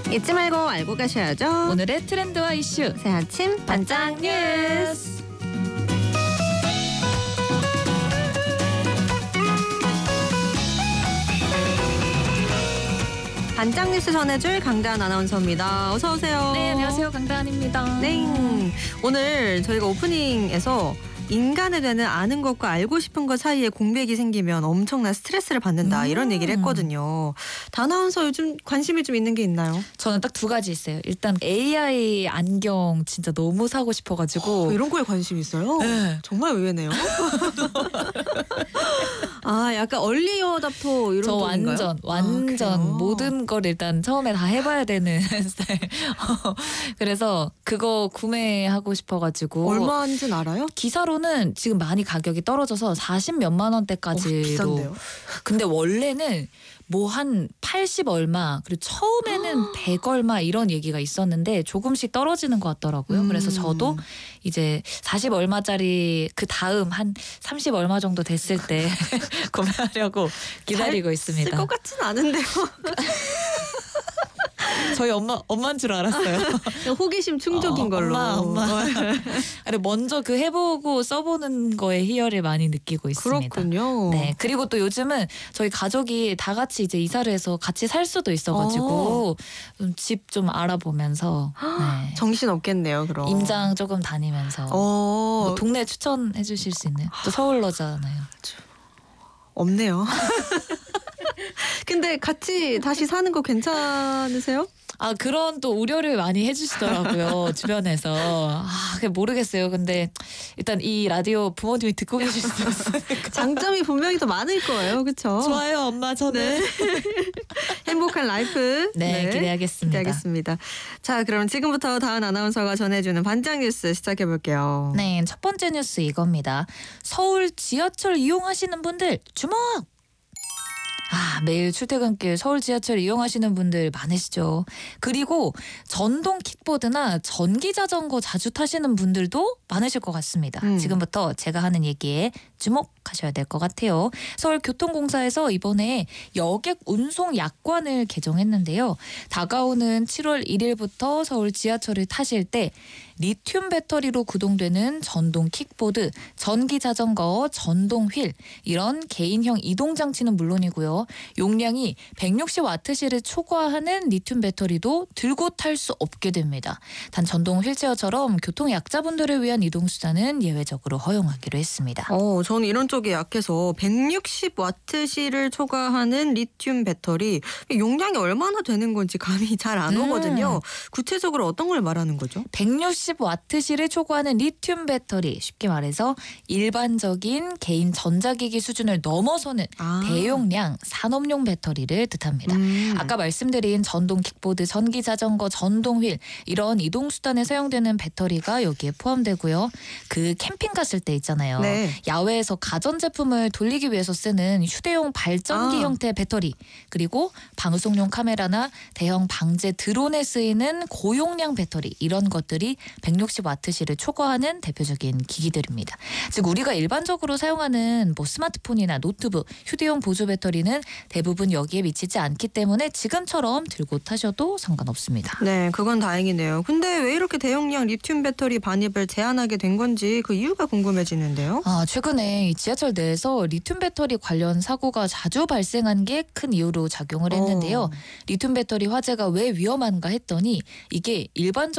잊지 말고 알고 가셔야죠. 오늘의 트렌드와 이슈 새 아침 반짝 뉴스. 반짝 뉴스 전해줄 강다은 아나운서입니다. 어서 오세요. 네, 안녕하세요. 강다은입니다. 네, 오늘 저희가 오프닝에서 인간에 대한 아는 것과 알고 싶은 것 사이에 공백이 생기면 엄청난 스트레스를 받는다 이런 얘기를 했거든요. 다나운서 요즘 관심이 좀 있는 게 있나요? 저는 딱 두 가지 있어요. 일단 AI 안경 진짜 너무 사고 싶어가지고. 이런 거에 관심 있어요? 네. 정말 의외네요. 아, 약간 얼리 어답터 이런 저 쪽인가요? 완전 그래요? 모든 걸 일단 처음에 다 해봐야 되는 스타일. 그래서 그거 구매하고 싶어가지고. 얼마인지는 알아요? 기사로는 지금 많이 가격이 떨어져서 40 몇만 원대까지로. 비싼데요? 근데 원래는 뭐 한 80 얼마 그리고 처음에는 100 얼마 이런 얘기가 있었는데 조금씩 떨어지는 것 같더라고요. 그래서 저도 이제 40 얼마짜리 그 다음 한 30 얼마 정도 됐을 때 구매하려고 기다리고 있습니다. 쓸 것 같진 않은데요. 저희 엄마인 줄 알았어요. 호기심 충족인 걸로. 엄마. 아니, 먼저 그 해보고 써보는 거에 희열을 많이 느끼고 있습니다. 그렇군요. 네, 그리고 또 요즘은 저희 가족이 다 같이 이제 이사를 해서 같이 살 수도 있어가지고 집 좀 알아보면서 네. 정신 없겠네요, 그럼. 임장 조금 다니면서 뭐 동네 추천해 주실 수 있나요? 또 서울러잖아요. 없네요. 근데 같이 다시 사는 거 괜찮으세요? 아, 그런 또 우려를 많이 해주시더라고요. 주변에서. 아, 모르겠어요. 근데 일단 이 라디오 부모님이 듣고 계실 수 있으니까. 장점이 분명히 더 많을 거예요. 그렇죠? 좋아요, 엄마. 저는. 네. 행복한 라이프. 네, 기대하겠습니다. 기대하겠습니다. 자, 그럼 지금부터 다은 아나운서가 전해주는 반짝 뉴스 시작해볼게요. 네, 첫 번째 뉴스 이겁니다. 서울 지하철 이용하시는 분들 주목! 매일 출퇴근길 서울 지하철 이용하시는 분들 많으시죠. 그리고 전동 킥보드나 전기 자전거 자주 타시는 분들도 많으실 것 같습니다. 지금부터 제가 하는 얘기에 주목하셔야 될 것 같아요. 서울교통공사에서 이번에 여객 운송 약관을 개정했는데요. 다가오는 7월 1일부터 서울 지하철을 타실 때 리튬 배터리로 구동되는 전동 킥보드, 전기 자전거, 전동 휠 이런 개인형 이동 장치는 물론이고요. 용량이 160와트시를 초과하는 리튬 배터리도 들고 탈 수 없게 됩니다. 단 전동 휠체어처럼 교통 약자분들을 위한 이동 수단은 예외적으로 허용하기로 했습니다. 저는 이런 쪽에 약해서 160와트시를 초과하는 리튬 배터리 용량이 얼마나 되는 건지 감이 잘 안 오거든요. 구체적으로 어떤 걸 말하는 거죠? 160와트시를 초과하는 리튬 배터리, 쉽게 말해서 일반적인 개인 전자기기 수준을 넘어서는 대용량 산업용 배터리를 뜻합니다. 아까 말씀드린 전동 킥보드, 전기 자전거, 전동 휠 이런 이동 수단에 사용되는 배터리가 여기에 포함되고요. 그 캠핑 갔을 때 있잖아요. 네. 야외에서 가전제품을 돌리기 위해서 쓰는 휴대용 발전기 형태의 배터리, 그리고 방송용 카메라나 대형 방제 드론에 쓰이는 고용량 배터리 이런 것들이 160와트시를 초과하는 대표적인 기기들입니다. 즉 우리가 일반적으로 사용하는 뭐 스마트폰이나 노트북, 휴대용 보조 배터리는 대부분 여기에 미치지 않기 때문에 지금처럼 들고 타셔도 상관없습니다. 네, 그건 다행이네요. 근데 왜 이렇게 대용량 리튬 배터리 반입을 제한하게 된 건지 그 이유가 궁금해지는데요. 최근에 이 지하철 내에서 리튬 배터리 관련 사고가 자주 발생한 게 큰 이유로 작용을 했는데요. 리튬 배터리 화재가 왜 위험한가 했더니 이게 일반적